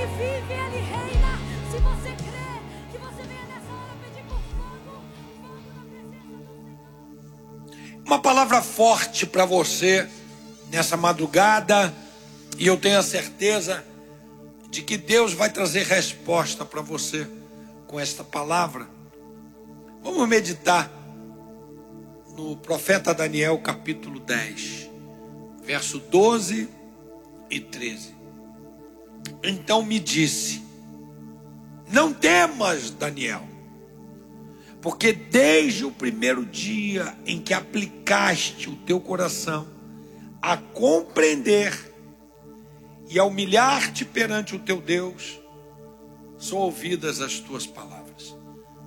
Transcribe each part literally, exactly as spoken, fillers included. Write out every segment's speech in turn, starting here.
Ele vive, Ele reina. Se você crê, que você venha nessa hora pedir por fogo, fogo na presença do Senhor. Uma palavra forte para você nessa madrugada, e eu tenho a certeza de que Deus vai trazer resposta para você com esta palavra. Vamos meditar no profeta Daniel, capítulo dez, verso doze e treze. Então me disse: não temas, Daniel, porque desde o primeiro dia em que aplicaste o teu coração a compreender e a humilhar-te perante o teu Deus, são ouvidas as tuas palavras.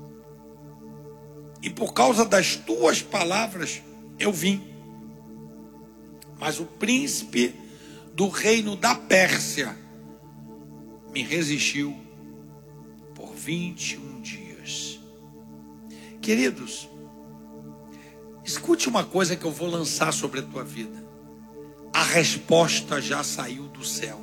E por causa das tuas palavras eu vim. Mas o príncipe do reino da Pérsia me resistiu por vinte e um dias. Queridos, escute uma coisa que eu vou lançar sobre a tua vida. A resposta já saiu do céu.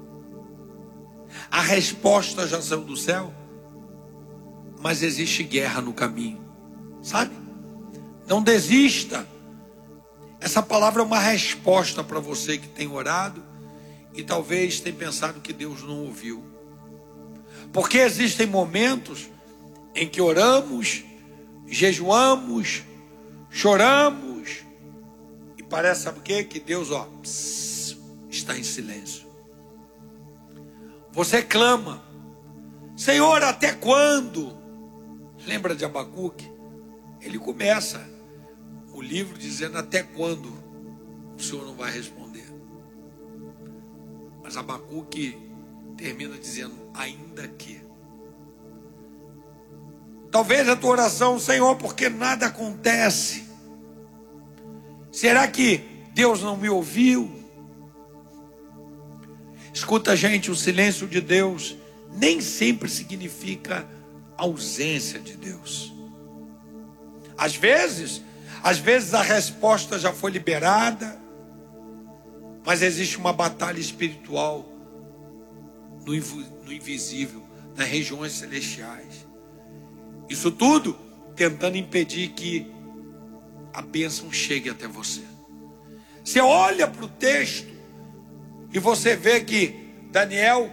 A resposta já saiu do céu, mas existe guerra no caminho, sabe? Não desista. Essa palavra é uma resposta para você que tem orado e talvez tenha pensado que Deus não ouviu. Porque existem momentos em que oramos, jejuamos, choramos, e parece, sabe o quê? Que Deus, ó, pss, está em silêncio. Você clama: Senhor, até quando? Lembra de Abacuque? Ele começa o livro dizendo: até quando o Senhor não vai responder? Mas Abacuque termina dizendo: ainda que. Talvez a tua oração: Senhor, porque nada acontece? Será que Deus não me ouviu? Escuta, gente, o silêncio de Deus nem sempre significa ausência de Deus. Às vezes, às vezes a resposta já foi liberada, mas existe uma batalha espiritual no, no invisível, nas regiões celestiais. Isso tudo tentando impedir que a bênção chegue até você. Você olha para o texto e você vê que Daniel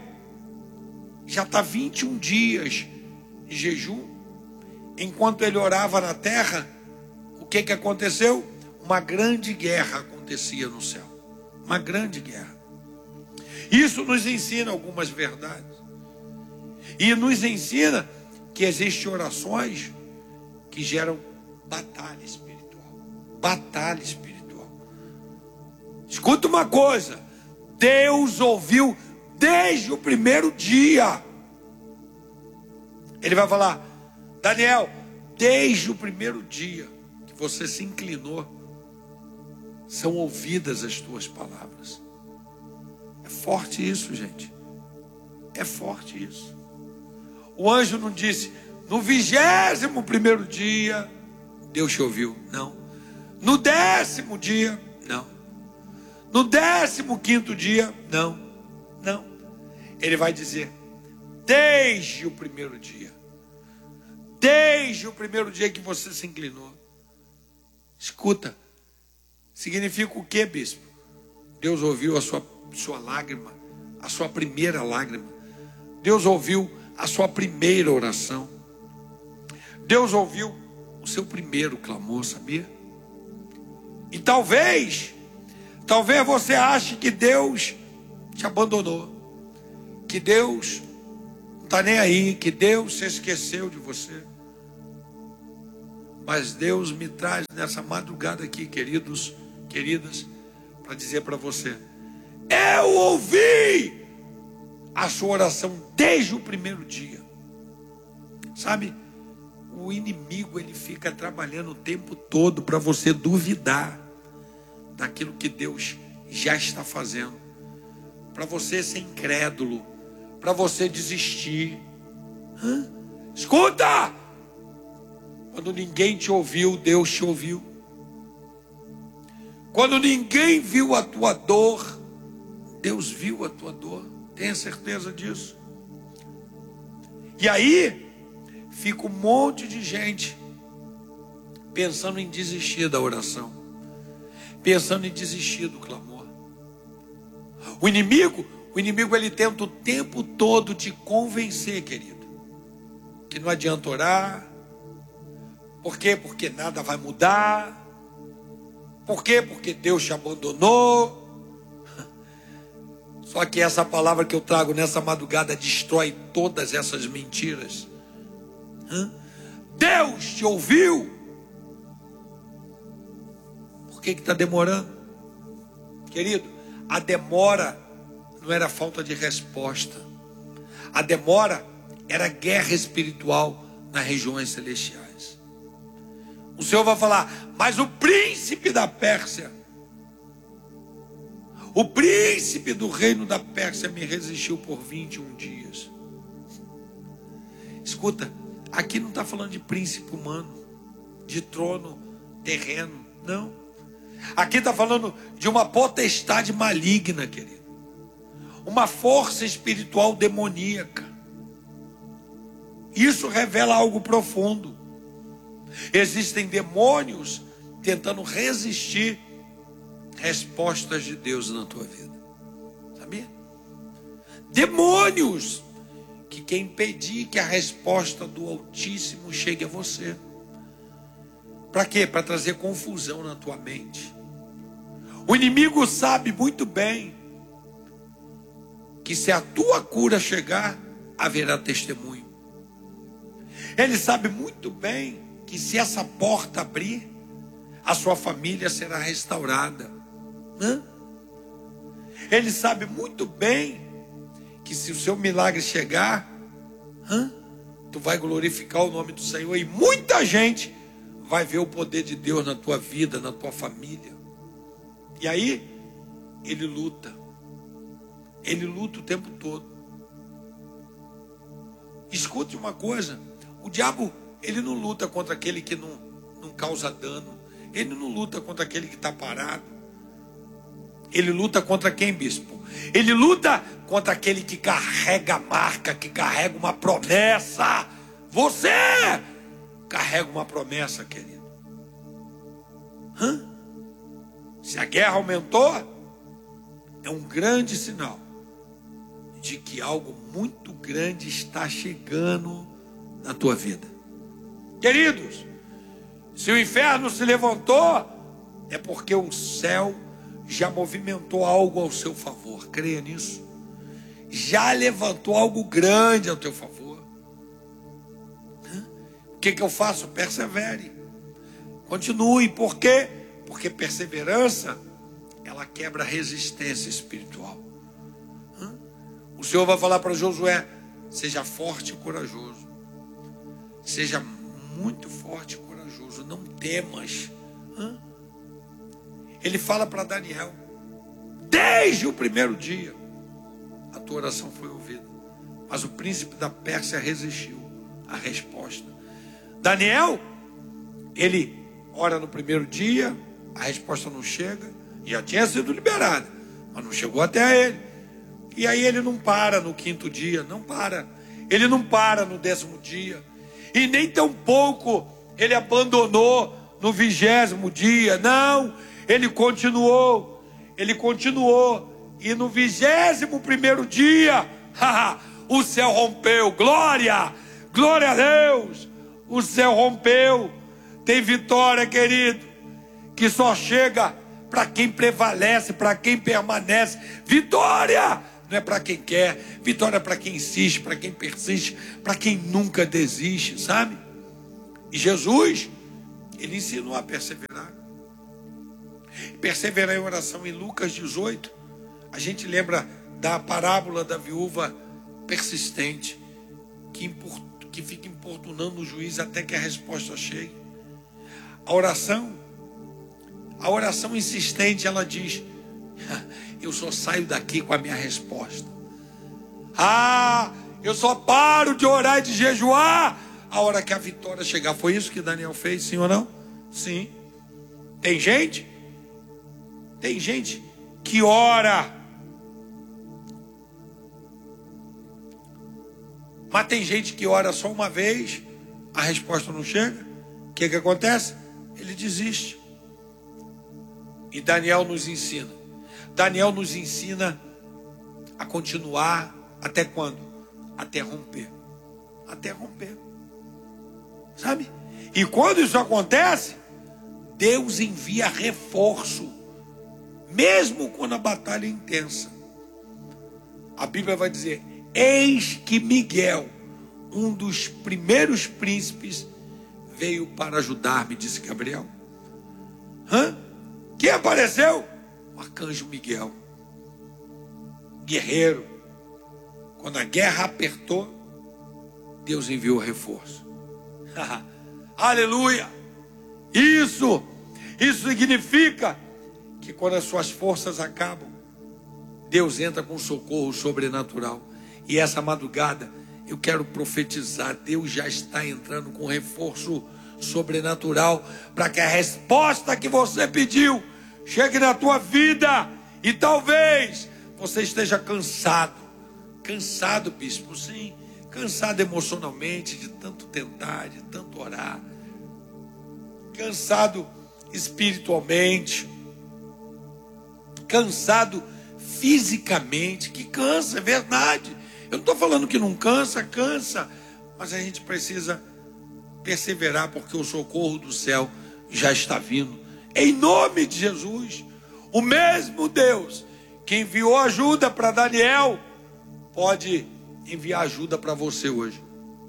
já está vinte e um dias em jejum. Enquanto ele orava na terra, o que que aconteceu? Uma grande guerra acontecia no céu. Uma grande guerra. Isso nos ensina algumas verdades. E nos ensina que existem orações que geram batalha espiritual. Batalha espiritual. Escuta uma coisa: Deus ouviu desde o primeiro dia. Ele vai falar: Daniel, desde o primeiro dia que você se inclinou, são ouvidas as tuas palavras. É forte isso, gente. É forte isso. O anjo não disse: no vigésimo primeiro dia Deus te ouviu. Não. No décimo dia, não. No décimo quinto dia, não. Não. Ele vai dizer: desde o primeiro dia. Desde o primeiro dia que você se inclinou. Escuta. Significa o que, bispo? Deus ouviu a sua, sua lágrima, a sua primeira lágrima. Deus ouviu a sua primeira oração. Deus ouviu o seu primeiro clamor, sabia? E talvez, talvez você ache que Deus te abandonou, que Deus não está nem aí, que Deus se esqueceu de você. Mas Deus me traz nessa madrugada aqui, queridos, queridas, para dizer para você: eu ouvi a sua oração desde o primeiro dia. Sabe, o inimigo, ele fica trabalhando o tempo todo para você duvidar daquilo que Deus já está fazendo, para você ser incrédulo, para você desistir. Hã? Escuta! Quando ninguém te ouviu, Deus te ouviu. Quando ninguém viu a tua dor, Deus viu a tua dor. Tenha certeza disso. E aí fica um monte de gente pensando em desistir da oração, pensando em desistir do clamor. O inimigo, o inimigo ele tenta o tempo todo te convencer, querido, que não adianta orar. Por quê? Porque nada vai mudar. Por quê? Porque Deus te abandonou. Só que essa palavra que eu trago nessa madrugada destrói todas essas mentiras. Deus te ouviu. Por que que está demorando? Querido, a demora não era falta de resposta. A demora era guerra espiritual nas regiões celestiais. O Senhor vai falar, mas o príncipe da Pérsia, o príncipe do reino da Pérsia me resistiu por vinte e um dias. Escuta, aqui não está falando de príncipe humano, de trono terreno, não. Aqui está falando de uma potestade maligna, querido. Uma força espiritual demoníaca. Isso revela algo profundo. Existem demônios tentando resistir respostas de Deus na tua vida. Sabia? Demônios que querem impedir que a resposta do Altíssimo chegue a você. Para quê? Para trazer confusão na tua mente. O inimigo sabe muito bem que se a tua cura chegar, haverá testemunho. Ele sabe muito bem que se essa porta abrir, a sua família será restaurada. Hã? Ele sabe muito bem que se o seu milagre chegar, hã? Tu vai glorificar o nome do Senhor e muita gente vai ver o poder de Deus na tua vida, na tua família. E aí, ele luta. Ele luta o tempo todo. Escute uma coisa. O diabo, ele não luta contra aquele que não, não causa dano. Ele não luta contra aquele que está parado. Ele luta contra quem, bispo? Ele luta contra aquele que carrega a marca, que carrega uma promessa. Você carrega uma promessa, querido. Hã? Se a guerra aumentou, é um grande sinal de que algo muito grande está chegando na tua vida. Queridos, se o inferno se levantou, é porque o céu já movimentou algo ao seu favor. Creia nisso. Já levantou algo grande ao teu favor. O que que eu faço? Persevere. Continue. Por quê? Porque perseverança, ela quebra a resistência espiritual. O Senhor vai falar para Josué, seja forte e corajoso. Seja muito forte e corajoso. Não temas. Ele fala para Daniel, desde o primeiro dia, a tua oração foi ouvida. Mas o príncipe da Pérsia resistiu à resposta. Daniel, ele ora no primeiro dia, a resposta não chega, já tinha sido liberada, mas não chegou até ele. E aí ele não para no quinto dia, não para. Ele não para no décimo dia. E nem tampouco ele abandonou no vigésimo dia, não. Ele continuou, ele continuou. E no vigésimo primeiro dia, o céu rompeu. Glória, glória a Deus. O céu rompeu. Tem vitória, querido, que só chega para quem prevalece, para quem permanece. Vitória não é para quem quer. Vitória é para quem insiste, para quem persiste, para quem nunca desiste, sabe? E Jesus, ele ensinou a perseverar. Perseverar em oração. Em Lucas dezoito, a gente lembra da parábola da viúva persistente, que, import, que fica importunando o juiz até que a resposta chegue. A oração, a oração insistente, ela diz, eu só saio daqui com a minha resposta. Ah, eu só paro de orar e de jejuar a hora que a vitória chegar. Foi isso que Daniel fez, sim ou não? Sim. Tem gente, tem gente que ora Mas tem gente que ora só uma vez, a resposta não chega. O que que acontece? Ele desiste. E Daniel nos ensina. Daniel nos ensina a continuar até quando? Até romper. Até romper. Sabe? E quando isso acontece, Deus envia reforço. Mesmo quando a batalha é intensa. A Bíblia vai dizer: eis que Miguel, um dos primeiros príncipes, veio para ajudar-me, disse Gabriel. Hã? Quem apareceu? O arcanjo Miguel. Guerreiro. Quando a guerra apertou, Deus enviou reforço. Aleluia! Isso, isso significa que quando as suas forças acabam, Deus entra com socorro sobrenatural. E essa madrugada eu quero profetizar: Deus já está entrando com reforço sobrenatural para que a resposta que você pediu chegue na tua vida. E talvez você esteja cansado. Cansado, bispo, sim. Cansado emocionalmente de tanto tentar, de tanto orar. Cansado espiritualmente. Cansado fisicamente. Que cansa, é verdade. Eu não estou falando que não cansa, cansa. Mas a gente precisa perseverar, porque o socorro do céu já está vindo. Em nome de Jesus. O mesmo Deus que enviou ajuda para Daniel pode enviar ajuda para você hoje.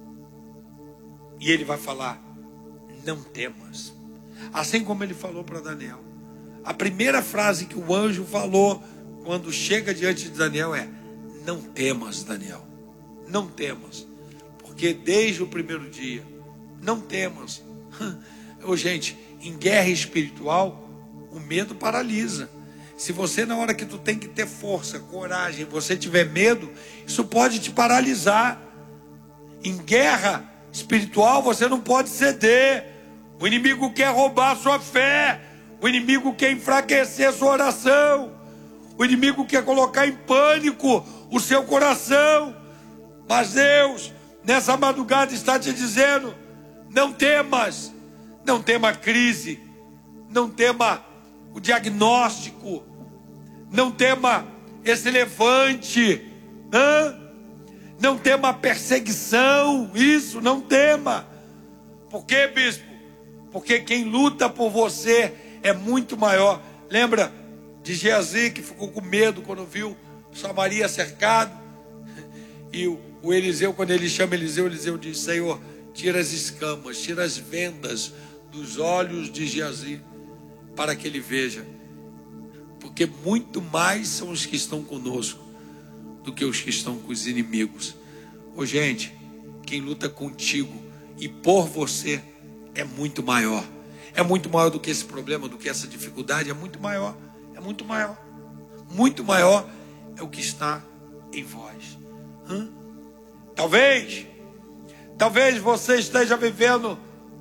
E ele vai falar: não temas. Assim como ele falou para Daniel. A primeira frase que o anjo falou quando chega diante de Daniel é: não temas, Daniel. Não temas. Porque desde o primeiro dia, não temas. Ô, gente, em guerra espiritual, o medo paralisa. Se você, na hora que tu tem que ter força, coragem, você tiver medo, isso pode te paralisar. Em guerra espiritual, você não pode ceder. O inimigo quer roubar a sua fé. O inimigo quer enfraquecer a sua oração. O inimigo quer colocar em pânico o seu coração. Mas Deus, nessa madrugada, está te dizendo: não temas. Não tema a crise. Não tema o diagnóstico. Não tema esse levante. Hã? Não tema a perseguição. Isso, não tema. Por quê, bispo? Porque quem luta por você é muito maior. Lembra de Geazi, que ficou com medo quando viu Samaria cercado? E o, o Eliseu, quando ele chama Eliseu, Eliseu diz: Senhor, tira as escamas, tira as vendas dos olhos de Geazi, para que ele veja. Porque muito mais são os que estão conosco do que os que estão com os inimigos. Ô, gente, quem luta contigo e por você é muito maior. É muito maior do que esse problema, do que essa dificuldade. É muito maior. É muito maior. Muito maior é o que está em vós. Hã? Talvez, talvez você esteja vivendo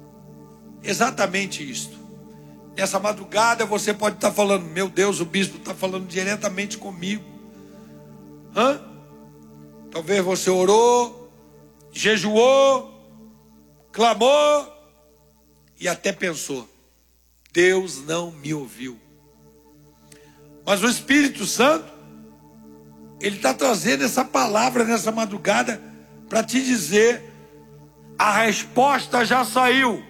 exatamente isto. Nessa madrugada você pode estar falando: meu Deus, o bispo está falando diretamente comigo. Hã? Talvez você orou, jejuou, clamou e até pensou: Deus não me ouviu. Mas o Espírito Santo, ele está trazendo essa palavra nessa madrugada para te dizer: a resposta já saiu.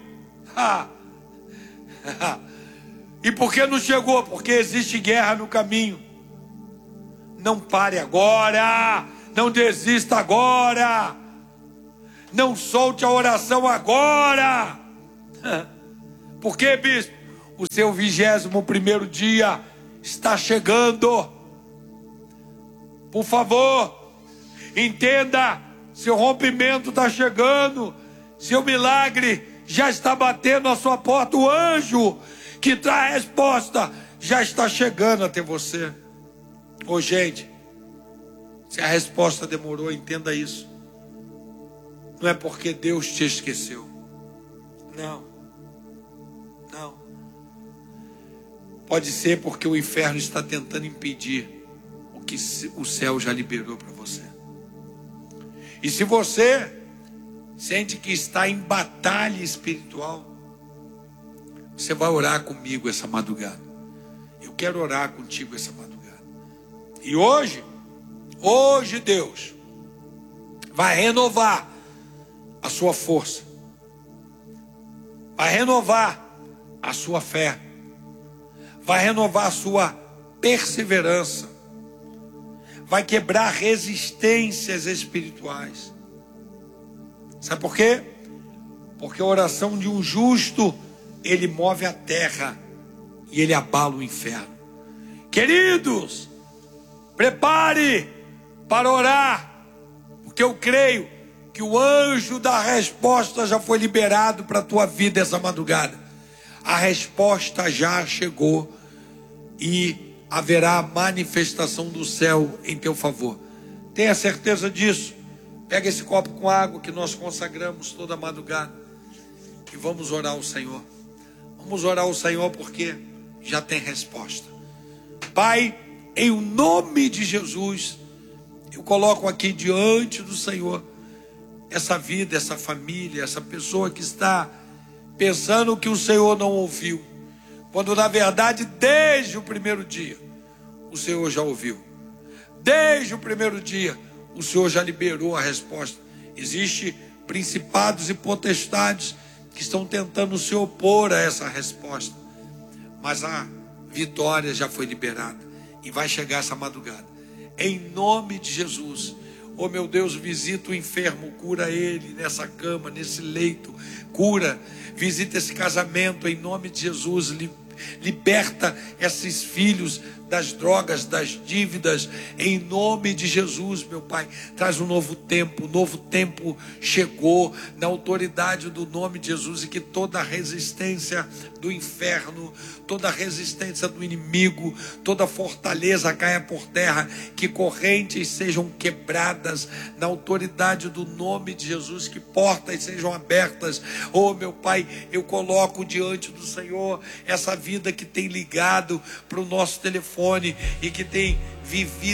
E por que não chegou? Porque existe guerra no caminho. Não pare agora. Não desista agora. Não solte a oração agora. Por que, bispo? O seu vigésimo primeiro dia está chegando. Por favor, entenda: seu rompimento está chegando. Seu milagre já está batendo a sua porta. O anjo que traz a resposta já está chegando até você. Ô, gente, se a resposta demorou, entenda isso. Não é porque Deus te esqueceu. Não. Não. Pode ser porque o inferno está tentando impedir o que o céu já liberou para você. E se você sente que está em batalha espiritual, você vai orar comigo essa madrugada. Eu quero orar contigo essa madrugada. E hoje, hoje Deus vai renovar a sua força, vai renovar a sua fé, vai renovar a sua perseverança, vai quebrar resistências espirituais. Sabe por quê? Porque a oração de um justo, ele move a terra e ele abala o inferno. Queridos, prepare para orar, porque eu creio que o anjo da resposta já foi liberado para a tua vida essa madrugada. A resposta já chegou e haverá a manifestação do céu em teu favor. Tenha certeza disso. Pega esse copo com água que nós consagramos toda madrugada e vamos orar ao Senhor. Vamos orar ao Senhor porque já tem resposta. Pai, em nome de Jesus, eu coloco aqui diante do Senhor essa vida, essa família, essa pessoa que está pensando que o Senhor não ouviu, quando na verdade desde o primeiro dia o Senhor já ouviu. Desde o primeiro dia o Senhor já liberou a resposta. Existem principados e potestades que estão tentando se opor a essa resposta, mas a vitória já foi liberada e vai chegar essa madrugada. Em nome de Jesus, oh meu Deus, visita o enfermo, cura ele nessa cama, nesse leito, cura, visita esse casamento em nome de Jesus, liberta esses filhos das drogas, das dívidas, em nome de Jesus, meu Pai. Traz um novo tempo, um novo tempo chegou na autoridade do nome de Jesus, e que toda a resistência do inferno, toda a resistência do inimigo, toda a fortaleza caia por terra, que correntes sejam quebradas na autoridade do nome de Jesus, que portas sejam abertas. Oh meu Pai, eu coloco diante do Senhor essa vida que tem ligado para o nosso telefone e que tem vivido